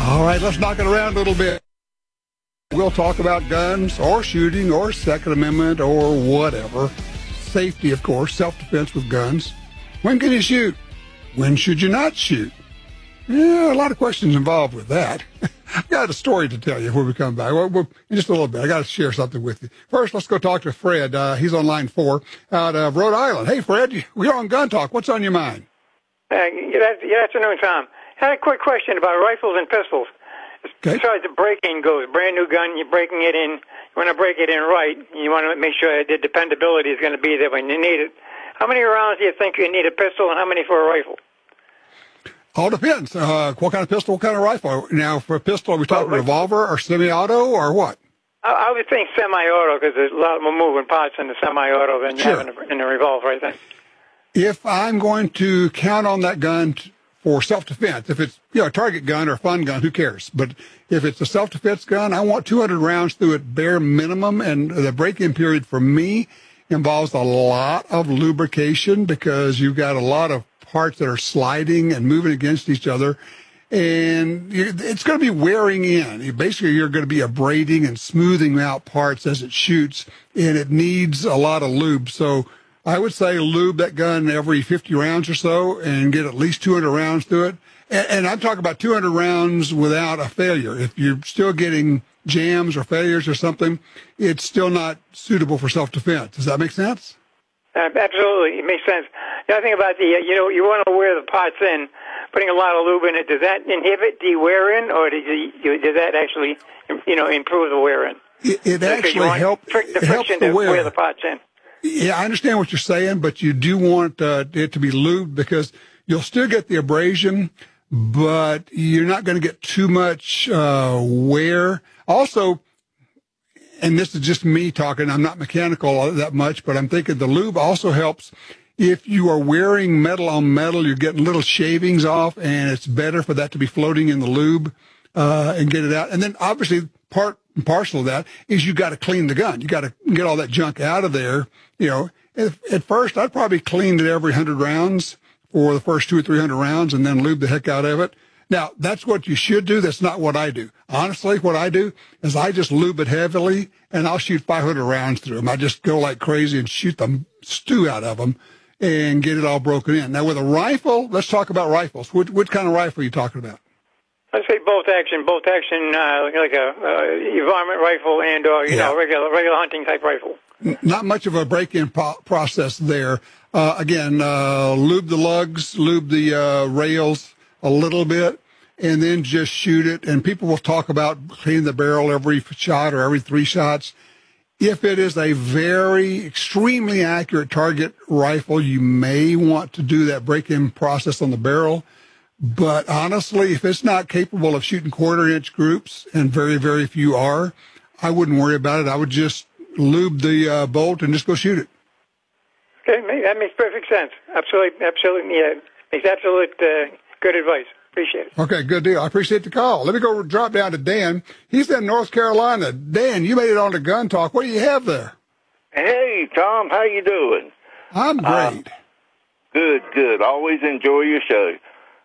All right, let's knock it around a little bit. We'll talk about guns or shooting or Second Amendment or whatever. Safety, of course, self-defense with guns. When can you shoot? When should you not shoot? Yeah, a lot of questions involved with that. I got a story to tell you when we come back. Well, in just a little bit, I got to share something with you. First, let's go talk to Fred. He's on line 4 out of Rhode Island. Hey, Fred, we're on Gun Talk. What's on your mind? Good afternoon, Tom. I had a quick question about rifles and pistols. Okay. As far as the break-in goes, brand new gun, you're breaking it in. You want to break it in right. You want to make sure the dependability is going to be there when you need it. How many rounds do you think you need a pistol, and how many for a rifle? All depends. What kind of pistol, what kind of rifle? Now, for a pistol, are we talking revolver or semi-auto or what? I would think semi-auto because there's a lot more moving parts in the semi-auto than you have in the revolver, I think. If I'm going to count on that gun for self-defense, if it's a target gun or a fun gun, who cares? But if it's a self-defense gun, I want 200 rounds through it bare minimum, and the break-in period for me involves a lot of lubrication because you've got a lot of parts that are sliding and moving against each other, and it's going to be wearing in. Basically, you're going to be abrading and smoothing out parts as it shoots, and it needs a lot of lube. So I would say lube that gun every 50 rounds or so and get at least 200 rounds through it. And I'm talking about 200 rounds without a failure. If you're still getting jams or failures or something, it's still not suitable for self-defense. Does that make sense? Absolutely. It makes sense. The other thing about you want to wear the parts in, putting a lot of lube in it, does that inhibit the wear-in, or does that actually, improve the wear-in? It actually helps the wear the parts in. Yeah, I understand what you're saying, but you do want it to be lubed because you'll still get the abrasion, but you're not going to get too much wear. Also, and this is just me talking, I'm not mechanical that much, but I'm thinking the lube also helps if you are wearing metal on metal, you're getting little shavings off, and it's better for that to be floating in the lube and get it out. And then obviously part and parcel of that is you got to clean the gun. You got to get all that junk out of there. At first I'd probably clean it every 100 rounds for the first 200 or 300 rounds and then lube the heck out of it. Now, that's what you should do. That's not what I do. Honestly, what I do is I just lube it heavily, and I'll shoot 500 rounds through them. I just go like crazy and shoot the stew out of them and get it all broken in. Now, with a rifle, let's talk about rifles. What kind of rifle are you talking about? I'd say bolt action, like a varmint rifle and regular hunting type rifle. Not much of a break-in process there. Again, lube the lugs, lube the rails a little bit, and then just shoot it. And people will talk about cleaning the barrel every shot or every 3 shots. If it is a very extremely accurate target rifle, you may want to do that break-in process on the barrel. But honestly, if it's not capable of shooting 1/4-inch groups, and very, very few are, I wouldn't worry about it. I would just lube the bolt and just go shoot it. Okay, that makes perfect sense. Absolutely, yeah. Makes absolute good advice. Appreciate it. Okay, good deal. I appreciate the call. Let me go drop down to Dan. He's in North Carolina. Dan, you made it on to Gun Talk. What do you have there? Hey, Tom, how you doing? I'm great. Good. Always enjoy your show.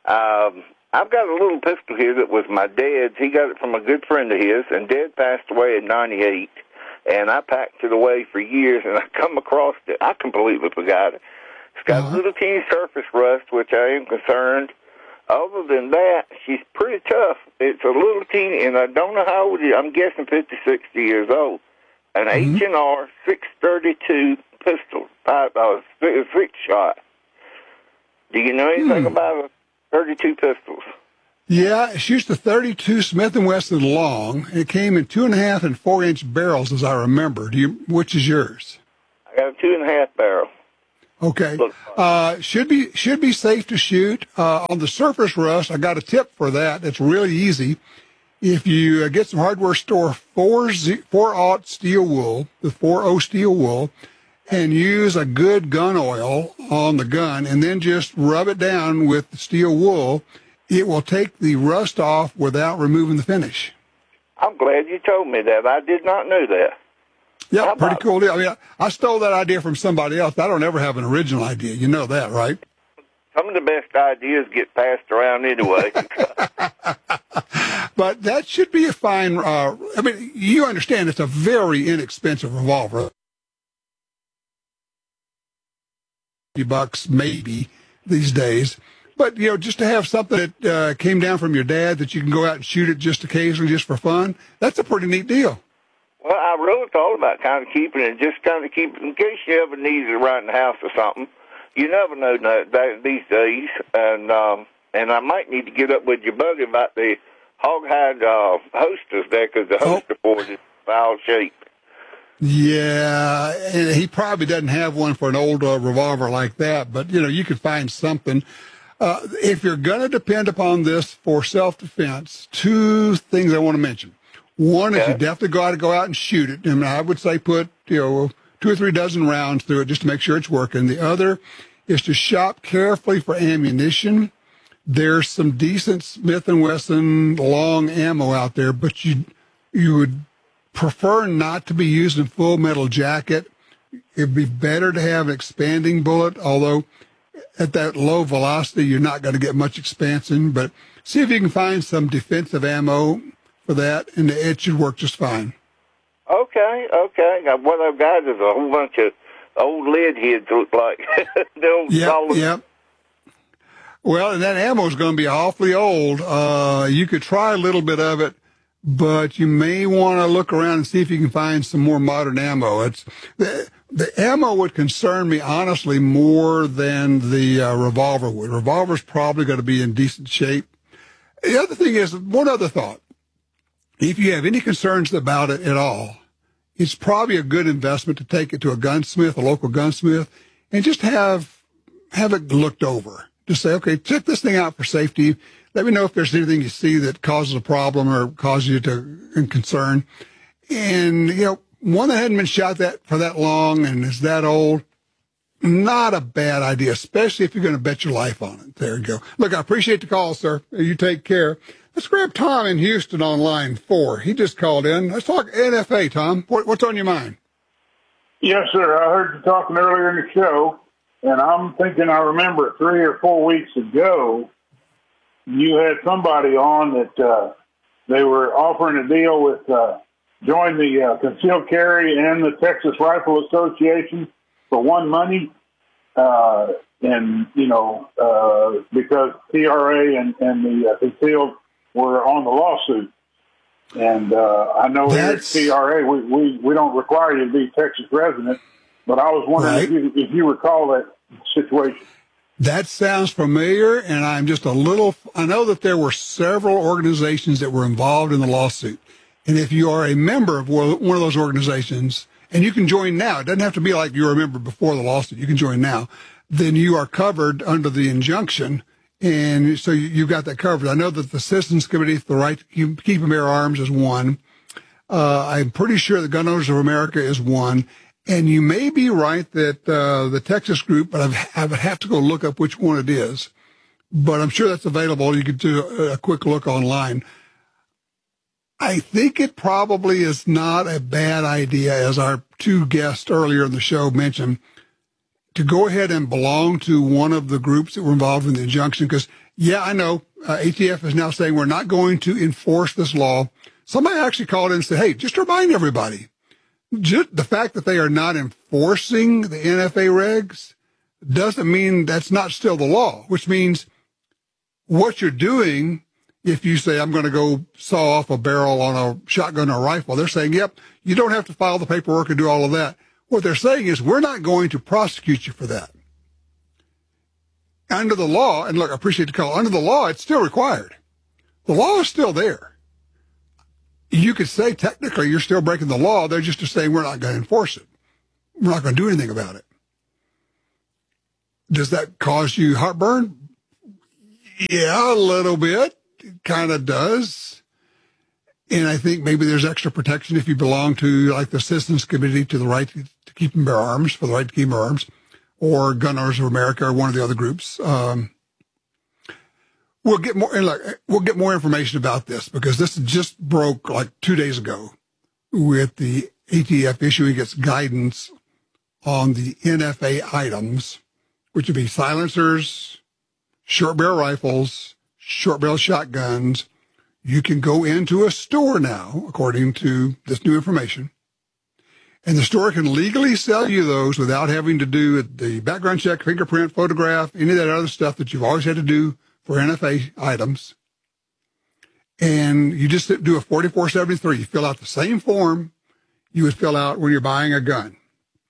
I've got a little pistol here that was my dad's. He got it from a good friend of his, and Dad passed away in '98. And I packed it away for years, and I come across it. I completely forgot it. It's got a little teeny surface rust, which I am concerned. Other than that, she's pretty tough. It's a little teeny, and I don't know how old it is. I'm guessing 50, 60 years old. An H&R 632 pistol, 6-shot. Do you know anything about 32 pistols? Yeah, it shoots the 32 Smith & Wesson long. It came in 2.5 and 4-inch barrels, as I remember. Which is yours? I got a 2.5 barrel. Okay. Should be safe to shoot. On the surface rust, I got a tip for that. It's really easy. If you get some hardware store 4-aught steel wool, the 4O steel wool, and use a good gun oil on the gun, and then just rub it down with the steel wool, it will take the rust off without removing the finish. I'm glad you told me that. I did not know that. Yeah, pretty cool deal. I mean, I stole that idea from somebody else. I don't ever have an original idea. You know that, right? Some of the best ideas get passed around anyway. But that should be a fine, I mean, you understand it's a very inexpensive revolver. $50 maybe these days. But, just to have something that came down from your dad that you can go out and shoot it just occasionally, just for fun, that's a pretty neat deal. Well, I really thought about kind of keeping it, just kind of keep it in case you ever need it around the house or something. You never know these days. And I might need to get up with your buddy about the hoghide holsters there, because the holster board is in foul shape. Yeah, and he probably doesn't have one for an old revolver like that, but, you could find something. If you're going to depend upon this for self-defense, two things I want to mention. One is you definitely got to go out and shoot it, and I would say put, 2 or 3 dozen rounds through it just to make sure it's working. The other is to shop carefully for ammunition. There's some decent Smith & Wesson long ammo out there, but you would prefer not to be using a full metal jacket. It'd be better to have an expanding bullet, although at that low velocity, you're not going to get much expansion. But see if you can find some defensive ammo for that, and it should work just fine. Okay. Now, what I've got is a whole bunch of old lead heads, look like. Yep. Well, and that ammo is going to be awfully old. You could try a little bit of it, but you may want to look around and see if you can find some more modern ammo. The ammo would concern me, honestly, more than the revolver would. Revolver's probably going to be in decent shape. The other thing is, one other thought. If you have any concerns about it at all, it's probably a good investment to take it to a gunsmith, a local gunsmith, and just have it looked over. Just say, okay, check this thing out for safety. Let me know if there's anything you see that causes a problem or causes you to concern. And, one that hadn't been shot for that long and is that old, not a bad idea, especially if you're going to bet your life on it. There you go. Look, I appreciate the call, sir. You take care. Let's grab Tom in Houston on line 4. He just called in. Let's talk NFA, Tom. What's on your mind? Yes, sir. I heard you talking earlier in the show, and I'm thinking I remember 3 or 4 weeks ago, you had somebody on that they were offering a deal with join the Concealed Carry and the Texas Rifle Association for one money, because TRA and the Concealed were on the lawsuit. And I know here at TRA, we don't require you to be Texas resident, but I was wondering if you recall that situation. That sounds familiar, and I know that there were several organizations that were involved in the lawsuit. And if you are a member of one of those organizations, and you can join now, it doesn't have to be like you were a member before the lawsuit, you can join now, then you are covered under the injunction, and so you got that covered. I know that the Citizens Committee for the Right to Keep and Bear Arms is one. I'm pretty sure the Gun Owners of America is one. And you may be right that the Texas group, but I would have to go look up which one it is. But I'm sure that's available. You could do a quick look online. I think it probably is not a bad idea, as our two guests earlier in the show mentioned, to go ahead and belong to one of the groups that were involved in the injunction. Because, I know ATF is now saying we're not going to enforce this law. Somebody actually called in and said, hey, just to remind everybody, the fact that they are not enforcing the NFA regs doesn't mean that's not still the law, which means what you're doing, if you say, I'm going to go saw off a barrel on a shotgun or a rifle, they're saying, yep, you don't have to file the paperwork and do all of that. What they're saying is, we're not going to prosecute you for that. Under the law, and look, I appreciate the call, under the law, it's still required. The law is still there. You could say technically you're still breaking the law. They're just saying we're not going to enforce it. We're not going to do anything about it. Does that cause you heartburn? Yeah, a little bit. It kind of does. And I think maybe there's extra protection if you belong to like the Citizens Committee to the Right to Keep and Bear Arms, for the Right to Keep and Bear Arms, or Gun Owners of America, or one of the other groups. We'll get more information about this, because this just broke like 2 days ago with the ATF issuing its guidance on the NFA items, which would be silencers, short barrel rifles, short barrel shotguns, you can go into a store now, according to this new information, and the store can legally sell you those without having to do the background check, fingerprint, photograph, any of that other stuff that you've always had to do for NFA items. And you just do a 4473. You fill out the same form you would fill out when you're buying a gun.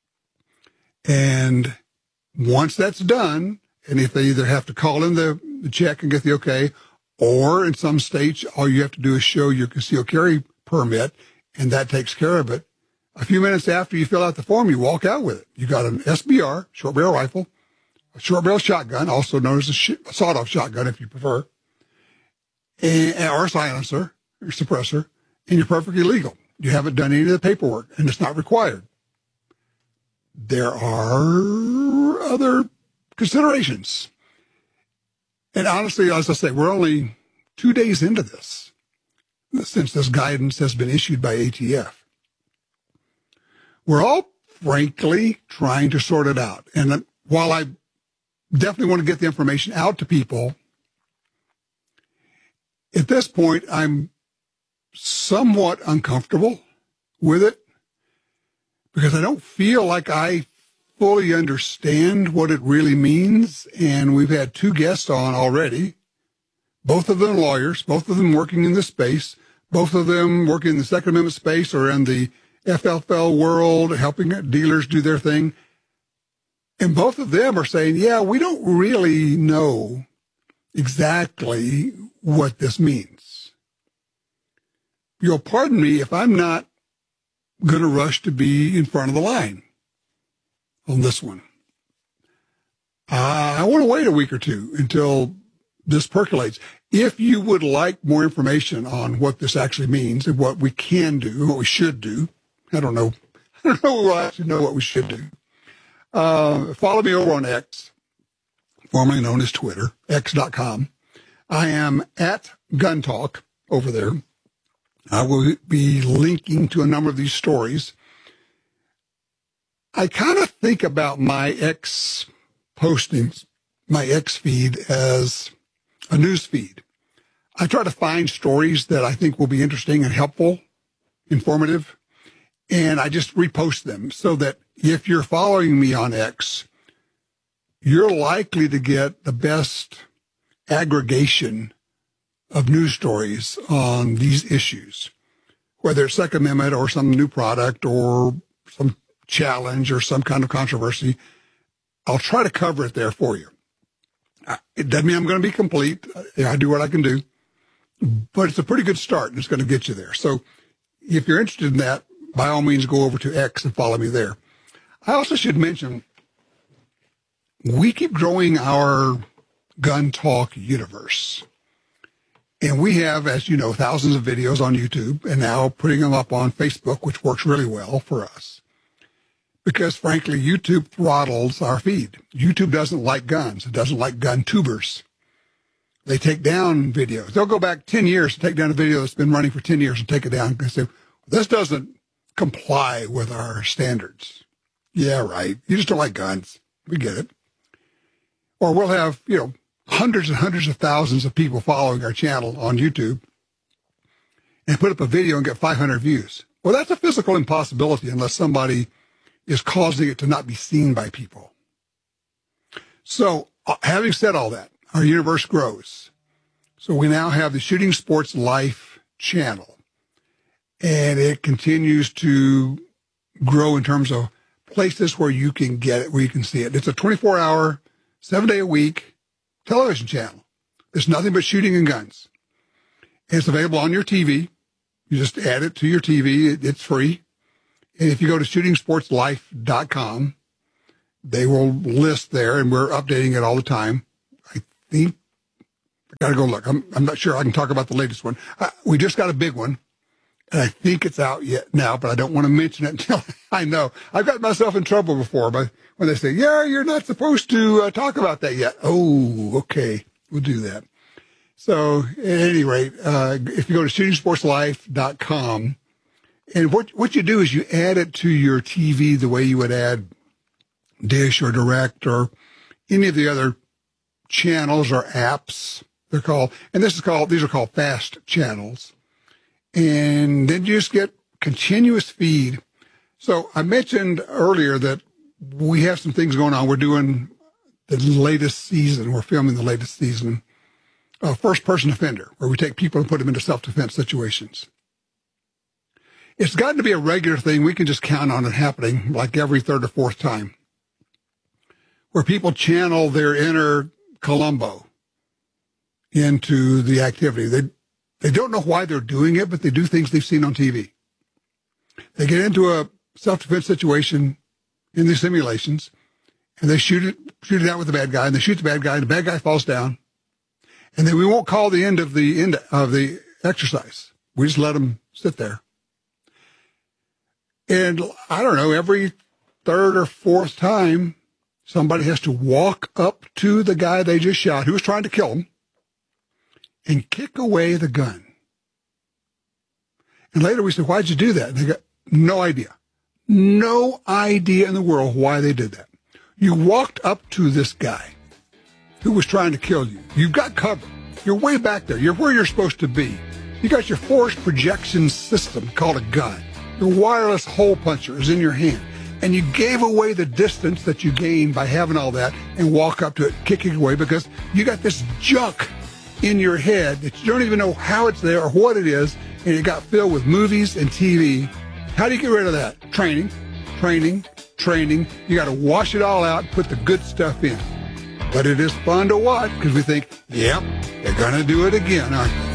And once that's done, and if they either have to call in the check and get the okay, or in some states, all you have to do is show your concealed carry permit, and that takes care of it. A few minutes after you fill out the form, you walk out with it. You got an SBR, short barrel rifle, a short barrel shotgun, also known as a sawed-off shotgun if you prefer, or a silencer or suppressor, and you're perfectly legal. You haven't done any of the paperwork, and it's not required. There are other considerations. And honestly, as I say, we're only 2 days into this, since this guidance has been issued by ATF. We're all, frankly, trying to sort it out. And while I definitely want to get the information out to people, at this point, I'm somewhat uncomfortable with it because I don't feel like I fully understand what it really means. And we've had 2 guests on already, both of them lawyers, both of them working in this space, both of them working in the Second Amendment space or in the FFL world, helping dealers do their thing. And both of them are saying, yeah, we don't really know exactly what this means. You'll pardon me if I'm not going to rush to be in front of the line on this one. I want to wait a week or two until this percolates. If you would like more information on what this actually means and what we can do, what we should do, I don't know we'll actually know what we should do. Follow me over on X, formerly known as Twitter, x.com. I am at Gun Talk over there. I will be linking to a number of these stories. I kind of think about my X postings, my X feed, as a news feed. I try to find stories that I think will be interesting and helpful, informative, and I just repost them so that if you're following me on X, you're likely to get the best aggregation of news stories on these issues, whether it's Second Amendment or some new product or some challenge or some kind of controversy. I'll try to cover it there for you. It doesn't mean I'm going to be complete. I do what I can do, but it's a pretty good start and it's going to get you there. So if you're interested in that, by all means, go over to X and follow me there. I also should mention, we keep growing our Gun Talk universe. And we have, as you know, thousands of videos on YouTube and now putting them up on Facebook, which works really well for us. Because, frankly, YouTube throttles our feed. YouTube doesn't like guns. It doesn't like gun tubers. They take down videos. They'll go back 10 years to take down a video that's been running for 10 years and take it down and say, this doesn't comply with our standards. Yeah, right. You just don't like guns. We get it. Or we'll have, hundreds and hundreds of thousands of people following our channel on YouTube and put up a video and get 500 views. Well, that's a physical impossibility unless somebody is causing it to not be seen by people. So having said all that, our universe grows. So we now have the Shooting Sports Life channel, and it continues to grow in terms of places where you can get it, where you can see it. It's a 24-hour, 7-day-a-week television channel. There's nothing but shooting and guns. And it's available on your TV. You just add it to your TV. It's free. And if you go to shootingsportslife.com, they will list there, and we're updating it all the time. I think I got to go look. I'm not sure I can talk about the latest one. We just got a big one, and I think it's out yet now, but I don't want to mention it until I know. I've got myself in trouble before, but when they say, yeah, you're not supposed to talk about that yet. Oh, okay. We'll do that. So at any rate, if you go to shootingsportslife.com, and what you do is you add it to your TV the way you would add Dish or Direct or any of the other channels or apps they're called. And these are called fast channels. And then you just get continuous feed. So I mentioned earlier that we have some things going on. We're doing the latest season. We're filming the latest season of First Person Offender, where we take people and put them into self-defense situations. It's gotten to be a regular thing. We can just count on it happening like every third or fourth time, where people channel their inner Columbo into the activity. They don't know why they're doing it, but they do things they've seen on TV. They get into a self-defense situation in these simulations, and they shoot it out with the bad guy, and they shoot the bad guy, and the bad guy falls down. And then we won't call the end of the exercise. We just let them sit there. And I don't know, every third or fourth time, somebody has to walk up to the guy they just shot, who was trying to kill him, and kick away the gun. And later we said, why'd you do that? And they got no idea. No idea in the world why they did that. You walked up to this guy who was trying to kill you. You've got cover. You're way back there. You're where you're supposed to be. You got your force projection system called a gun. Your wireless hole puncher is in your hand. And you gave away the distance that you gained by having all that and walk up to it, kicking away, because you got this junk in your head that you don't even know how it's there or what it is, and it got filled with movies and TV. How do you get rid of that? Training. You got to wash it all out and put the good stuff in. But it is fun to watch because we think, yep, they're going to do it again, aren't they?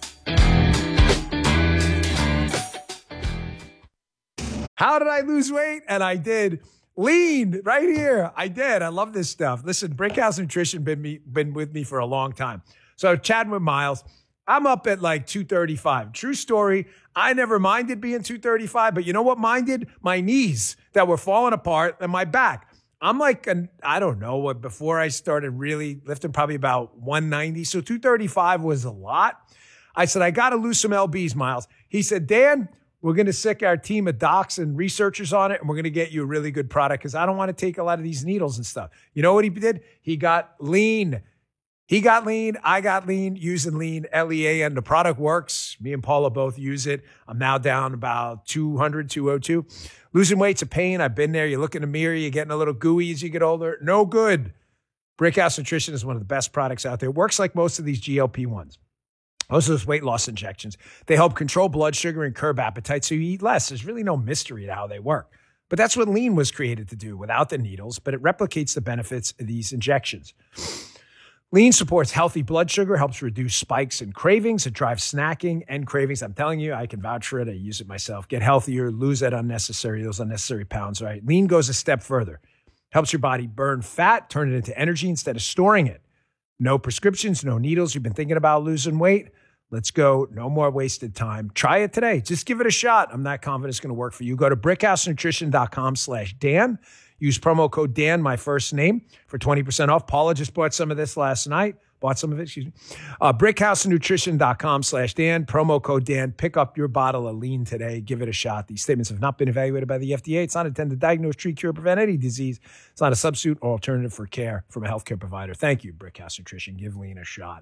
How did I lose weight? And I did. Lean right here. I did. I love this stuff. Listen, Brickhouse Nutrition been with me for a long time. So chatting with Miles, I'm up at like 235. True story. I never minded being 235, but you know what minded? My knees that were falling apart and my back. I'm like, I don't know, before I started really lifting, probably about 190. So 235 was a lot. I said, I got to lose some LBs, Miles. He said, Dan, we're going to sick our team of docs and researchers on it, and we're going to get you a really good product because I don't want to take a lot of these needles and stuff. You know what he did? He got lean. I got lean, using lean, LEAN. The product works. Me and Paula both use it. I'm now down about 200, 202. Losing weight's a pain. I've been there. You look in the mirror, you're getting a little gooey as you get older. No good. Brickhouse Nutrition is one of the best products out there. It works like most of these GLP-1s. Most of those weight loss injections. They help control blood sugar and curb appetite so you eat less. There's really no mystery to how they work. But that's what lean was created to do without the needles, but it replicates the benefits of these injections. Lean supports healthy blood sugar, helps reduce spikes and cravings. It drives snacking and cravings. I'm telling you, I can vouch for it. I use it myself. Get healthier, lose those unnecessary pounds, right? Lean goes a step further. Helps your body burn fat, turn it into energy instead of storing it. No prescriptions, no needles. You've been thinking about losing weight? Let's go. No more wasted time. Try it today. Just give it a shot. I'm not confident it's going to work for you. Go to brickhousenutrition.com/Dan. Use promo code Dan, my first name, for 20% off. Paula just bought some of this last night. Brickhousenutrition.com/Dan. Promo code Dan. Pick up your bottle of lean today. Give it a shot. These statements have not been evaluated by the FDA. It's not intended to diagnose, treat, cure, or prevent any disease. It's not a substitute or alternative for care from a healthcare provider. Thank you, Brickhouse Nutrition. Give lean a shot.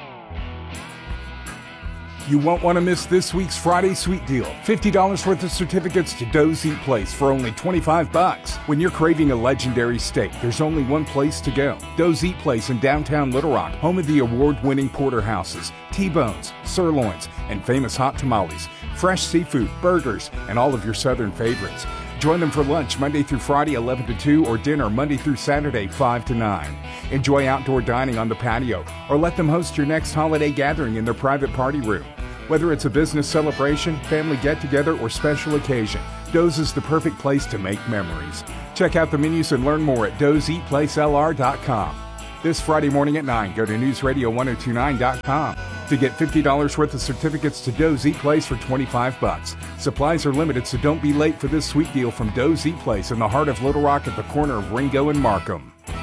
You won't want to miss this week's Friday Sweet Deal. $50 worth of certificates to Doe's Eat Place for only $25. When you're craving a legendary steak, there's only one place to go. Doe's Eat Place in downtown Little Rock, home of the award-winning porterhouses, T-bones, sirloins, and famous hot tamales, fresh seafood, burgers, and all of your southern favorites. Join them for lunch Monday through Friday, 11 to 2, or dinner Monday through Saturday, 5 to 9. Enjoy outdoor dining on the patio, or let them host your next holiday gathering in their private party room. Whether it's a business celebration, family get-together, or special occasion, Doe's is the perfect place to make memories. Check out the menus and learn more at doeseatplacelr.com. This Friday morning at 9, go to newsradio1029.com to get $50 worth of certificates to Doe's Eat Place for $25. Supplies are limited, so don't be late for this sweet deal from Doe's Eat Place in the heart of Little Rock at the corner of Ringo and Markham.